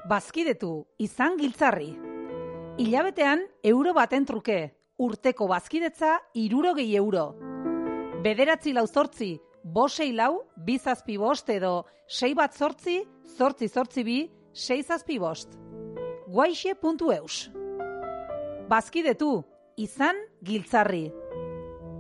Bazkidetu, izan giltzarri. Hilabetean euro baten truke, urteko bazkidetza 60 euro. 9 8 lau 2 6 5 edo 6 8 8 8 2 6 6 5. Guaixe.eus. Bazkidetu, izan giltzarri.